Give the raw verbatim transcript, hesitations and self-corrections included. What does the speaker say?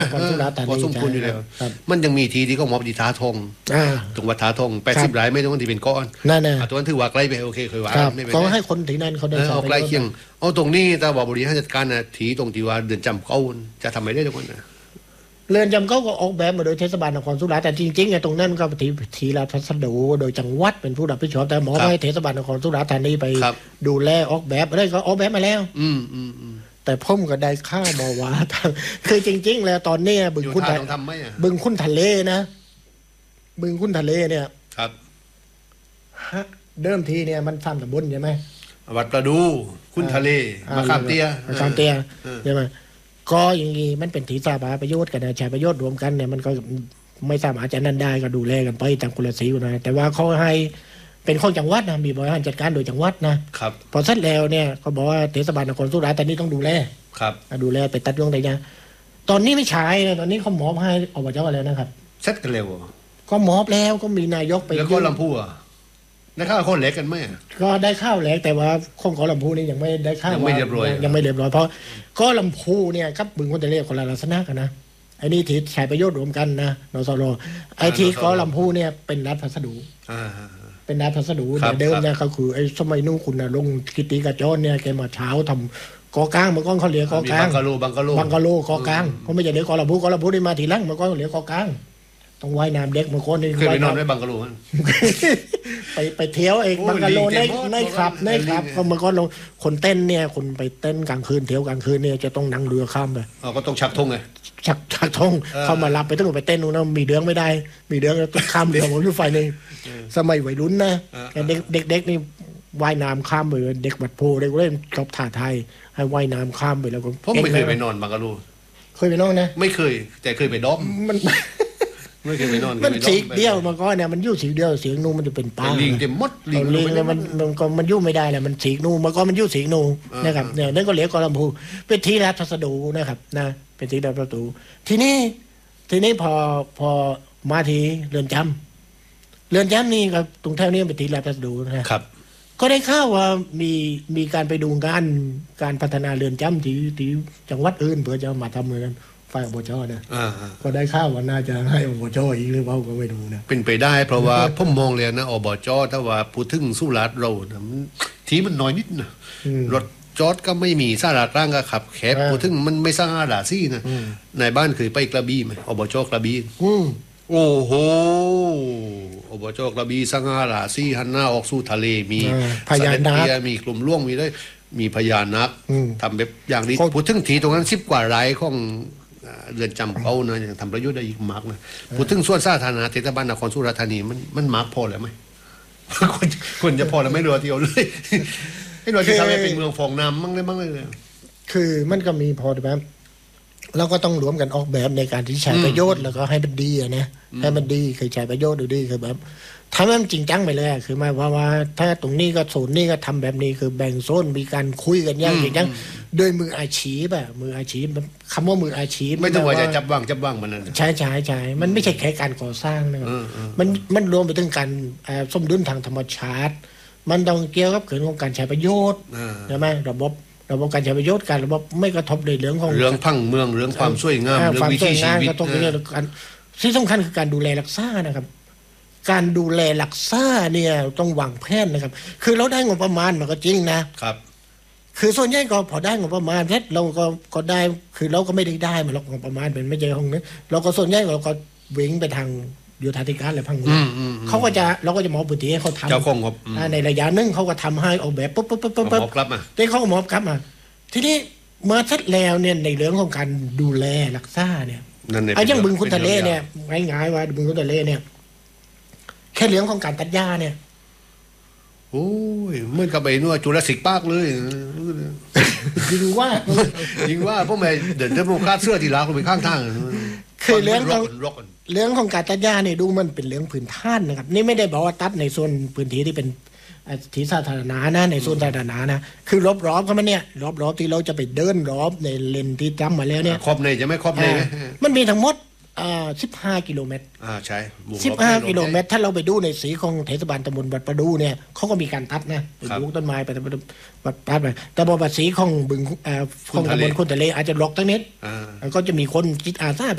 นครสุราษฎร์ธานีพอสมควรอยู่แล้วครับมันยังมีทีที่เขามอบดีท้าทงอ่าตรงวัดท้าทงแปดสิบรายไม่ต้องที่เป็นก้อนนั่นน่ะอ่ะตัวนั้นถือว่าใกล้ไปโอเคเคยว่าครับไม่เป็นก็ไรให้คนที่นั่นเขาได้เออใช้เอาใกล้ประโยชน์เคียงเอาตรงนี้แต่ว่าบริหารจัดการน่ะถีตรงที่ว่าเดือนจำเก้าจะทำไม่ได้ทุกคนนะเรือนจำเขาก็ออกแบบมาโดยเทศบาลนครสุราษฎร์แต่จริงๆไอ้ตรงนั้นก็ทีทีราพัสดุโดยจังหวัดเป็นผู้รับผิดชอบแต่หมอให้เทศบาลนครสุราษฎร์ธานีไปดูแลออกแบบอะไรก็ออกแบบมาแล้วอืมอืมอืมแต่พ่มก็ได้ข้าวมาว่าคือจริงๆแล้วตอนเนี้ยบึงอยู่คุณท่าทะต้องทำไหมอ่ะบึงคุณทะเลนะ บึงคุณทะเลเนี่ยครับฮะเดิมทีเนี่ยมันฟาร์มตำบลใช่ไหมวัดประดูคุณทะเลอ่มะขามเตี้ยมะขามเตี้ยเออใช่ไหมก็อย่างงี้มันเป็นถีสาบาประโยชน์กันนะใช้ประโยชน์รวมกันเนี่ยมันก็ไม่สามารถจะนั่นได้ก็ดูแลกันไปตามคนละสีนะแต่ว่าเขาให้เป็นของจังหวัดนะมีบริหารจัดการโดยจังหวัดนะครับ พอเสร็จแล้วเนี่ยก็บอกว่าเทศบาลนครสุราษฎร์ธานีต้องดูแลครับดูแลไปตัดยงแต่ยาตอนนี้ไม่ใช้นะตอนนี้เขามอบให้อบจแล้วนะครับเซ็ตกันเร็วอ่ะก็มอบแล้วก็มีนายกไปแล้วก็ลำพูอ่ะได้ข้าวคนเล็กกันไหมอ่ะก็ได้ข้าวแล้วแต่ว่าของเกาะลำพูนี่ยังไม่ได้ข้าวยังไม่เรียบร้อยยังไม่เรียบร้อยเพราะเก็ลำพูเนี่ยครับบึงคนทะเลคนละลักษณะกันนะไอ้นี่ที่ใช้ประโยชน์รวมกันนะนสรไอ้ที่เกาะลำพูเนี่ยเป็นรัฐพัสดุอ่าเป็นรัฐพัสดุครับแต่เดิมเนี่ยครับเขาคือไอ้สมัยนู้นคุณนะลงกิติกาจรเนี่ยแกมาเช้าทำกอกลางเมื่อก่อนเขาเรียกกอมีกลาบังงกะโลบังกะโลบังกะโลกอกลางเขาไม่ใช่เด็กเกาะลำพูเกาะลำพูนี่มาทีหลังเมื่อก่อนเขาเรียกกอกลางต้องว่ายน้ำเด็กเมื่อก่อนนี่เคยไปนอนว่ายำไว้บังกะโลมั้ยไปไปเที่ยวเองโอ้บังกะโลลิงในเต็มหมดในครับบอกว่าในครับลิงก็เมื่อก่อนเราคนเต้นเนี่ยคนไปเต้นกลางคืนเที่ยวกลางคืนเนี่ยจะต้องนั่งเรือข้ามไปอ๋อก็ต้องชักธงไงชักชักธงเออเข้ามารับไปต้องไปเต้นนู่นนะมีเดืองไม่ได้ มีเดืองแล้วต้องข้ามเรือผมอยู่ฝ่ายหนึ่งสมัยวัยรุ่นนะเออแต่เด็กเด็กเด็กนี่ว่ายน้ำข้ามไปเด็กบัดโพเด็กเล่นชอบถ่าไทยให้ว่ายน้ำข้ามไปแล้วก็ผมไม่เคยไปก่งะนอนบังกะโลเคยไปนอนนะไม่เคย แต่เคยไปด้อมมันไม่เคยไปนอนมันคยไปสีอเดียวเมื่อก่อนเนี่ยมันอยู่สีเดียวเสียงนูมันจะเป็นป้าลิงเต็มหมดลิงลิงเนี่ยมันมันก็มันยุ่งไม่ได้แหละมันสีกนูมันก็มันยุ่งสีกนูอ่านนะครับเนี่ยนั่นก็เหลียกอลำพูเป็นที่ราชพัสดุนะครับนะเป็นที่ราชพัสดุทีนี้ทีนี้พอพอมาทีเรือนจำเรือนจำนี่ครับตรงแถวนี้เป็นที่ราชพัสดุนะครับ ก็ได้ข่าวว่ามีมีการไปดูงานการพัฒนาเรือนจำที่ที่จังหวัดอื่นเพื่อจะมาทำเหมือนกันฝ่ายอบจนะอ่าก็ได้ข่าวว่าน่าจะให้อบจอีกหรือเปล่าก็ไม่รู้นะเป็นไปได้เพราะว่าผมมองเลยนะอบจถ้าว่าพูดถึงสุราษฎร์เรานะมันทีมันน้อยนิดนะอืมรถจอดก็ไม่มีสาราร่างก็ขับแคบอ่าพูดถึงมันไม่สร้างอาดาซี่นะอืมในบ้านเคยไปกระบี่ไหมอบจกระบี่อืมโอ้โหอบจกระบี่สร้างอาดาซี่หันหน้าออกสู่ทะเลมีอ่าพญานาคเสด็จเตี้ยมีกลุ่มล่วงมีได้มีพญานาคอืมทำแบบอย่างนี้คนพูดถึงทีตรงนั้นสิบกว่ารายของอ่าเรือนจำเขานะยังทำประโยชน์ได้อีกมากนะพูดถึงส่วนสาธารณะเทศบาลนครสุราษฎร์ธานีมันมันมากพอแล้วไหม คนคนจะพอแล้วไม่รัวเดียวเลย ให้เราจะทำให้เป็นเมืองฟองน้ำมั่งเลยมั่งเลยคือมันก็มีพอแบบเราก็ต้องรวมกันออกแบบในการที่ใช้ประโยชน์แล้วก็ให้มันดีอะนะให้มันดีคือใช้ประโยชน์ดูดีคือแบบทำให้มันจริงจังไปเลยอะคือหมายความว่า ถ้าตรงนี้ก็โซนนี้ก็ทำแบบนี้คือแบ่งโซนมีการคุยกันอย่างจริงจังโดยมืออาชีพอะมืออาชีพคำว่ามืออาชีพไม่ต้องว่าจะจับว่างจับว่างมันนั่นใช่ใช่ใช่มันไม่ใช่แค่การก่อสร้างนะครับเออเออมันมันรวมไปถึงการเอ่อสมดุลทางธรรมชาติ มันต้องเกี่ยวกับเรื่องของการใช้ประโยชน์อ่าใช่ไหมระบบระบบการใช้ประโยชน์การระบบไม่กระทบในเรื่องของเรื่องพังเมืองเรื่องความสวยงามอ่เรื่อควาง มวิสวถียชีงามวิตก็ต้องเป็นเรื่องของการที่สำคัญคือการดูแลรักษานะครับ การดูแลรักษาเนี่ยต้องวางแผนนะครับ คือเราได้งบประมาณมันก็จริงนะครับคือส่วนใหญ่ก็พอได้งบประมาณเพชรเราก็ก็ได้คือเราก็ไม่ได้ได้มาหรอกงบประมาณเป็นไม่ใช่ของนี้เราก็ส่วนใหญ่เราก็วิ่งไปทางโยธาธิการอะไรพังเมืองอืมอืมอืมเขาก็จะเราก็จะมอบพื้นที่ให้เขาทำเจ้าของงบอืมอ่าในระยะหนึงเขาก็ทำให้ออกแบบปุ๊บปุ๊บปุ๊บปุ๊บเอาปุ๊บหมอกลับมาได้เขาก็มอบกลับมาทีนี้เมื่อเสร็จแล้วเนี่ยในเรื่องของการดูแลรักษาเนี่ยนั่นเนี่ยไอ้อยังบึงคุณป็ทะเลรื่องเนี่ยง่ายๆว่าบึงคุณทะเลเนี่ย แค่เรื่องของการตัดหญ้าเนี่ยโอ้ยเหมือนกับไอ้นู่นจุลศิษย์ปากเลยยิงว่ายิงว่าพวกแม่เดินเดินพวกคาดเสื้อที่ลากลงไปข้างทางคือเรื่องของร็อกกันเรื่องของการตัดหญ้าเนี่ยดูมันเป็นเรื่องพื้นฐานนะครับ นี่ไม่ได้บอกว่าตัดในส่วนพื้นที่ที่เป็นอ่าที่สาธารณะนะในส่วนสาธารณะนะคือรอบๆเขามันเนี่ยรอบๆที่เราจะไปเดินรอบในเลนที่จำมาแล้วเนี่ยครอบในจะไหม่ครอบในไหมอ่ามันมีทั้งหมดอ่าสิบห้ากิโลเมตรอ่าใช่วงสิบรอบห้าให้กิโลเมตรถ้าเราไปดูในสีของเทศบาลตำบลบัดประดูเนี่ยเขาก็มีการตัดนะไปครับปลูกต้นไม้ไปบัดตัดไปแต่พอบัดสีของบึงเอ่อของตำบลคุณทะเลอาจจะลกตั้งนิดอ่าแล้วก็จะมีคนจิตอาสา